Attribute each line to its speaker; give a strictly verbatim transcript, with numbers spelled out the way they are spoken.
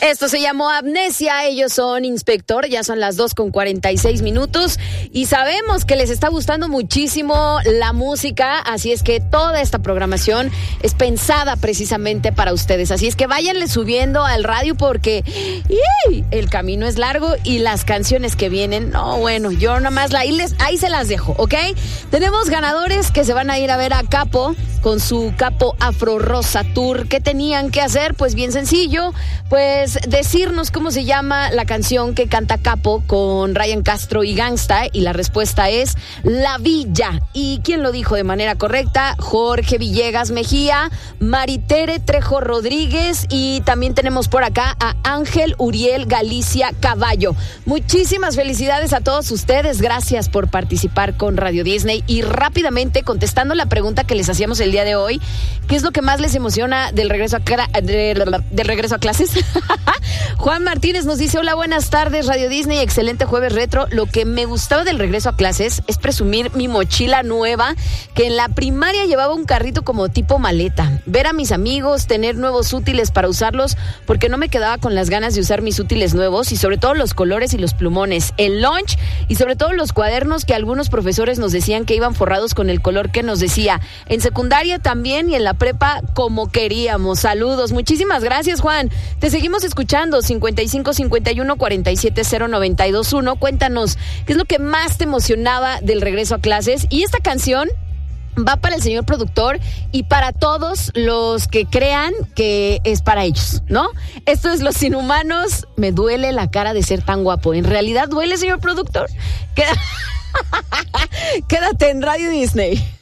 Speaker 1: Esto se llamó Amnesia, ellos son Inspector, ya son las dos con cuarenta y seis minutos y sabemos que les está gustando muchísimo la música, así es que toda esta programación es pensada precisamente para ustedes, así es que váyanle subiendo al radio porque ¡yay! El camino es largo y las canciones que vienen, no, bueno, yo nada más la, ahí, les, ahí se las dejo, ¿ok? Tenemos ganadores que se van a ir a ver a Capo con su Capo Afro Rosa Tour. ¿Qué tenían que hacer? Pues bien sencillo, pues decirnos cómo se llama la canción que canta Capo con Ryan Castro y Gangsta, y la respuesta es La Villa. ¿Y quién lo dijo de manera correcta? Jorge Villegas Mejía, Maritere Trejo Rodríguez, y también tenemos por acá a Ángel Uriel Galicia Caballo. Muchísimas felicidades a todos ustedes, gracias por participar con Radio Disney. Y rápidamente contestando la pregunta que les hacíamos el día de hoy, ¿qué es lo que más les emociona del regreso a, cra- de, del regreso a clases? Juan Martínez nos dice: hola, buenas tardes Radio Disney, excelente jueves retro. Lo que me gustaba del regreso a clases es presumir mi mochila nueva, que en la primaria llevaba un carrito como tipo maleta, ver a mis amigos, tener nuevos útiles para usarlos, porque no me quedaba con las ganas de usar mis útiles nuevos, y sobre todo los colores y los plumones, el lunch y sobre todo los cuadernos que algunos profesores nos decían que iban forrados con el color que nos decía. En secundaria también y en la prepa como queríamos. Saludos, muchísimas gracias, Juan. Te seguimos escuchando. Cincuenta y cinco, cincuenta y uno, cuarenta y siete, cero, noventa y dos, uno. Cuéntanos, ¿qué es lo que más te emocionaba del regreso a clases? Y esta canción va para el señor productor y para todos los que crean que es para ellos, ¿no? Esto es Los Inhumanos. Me duele la cara de ser tan guapo. ¿En realidad duele, señor productor? Queda... Quédate en Radio Disney.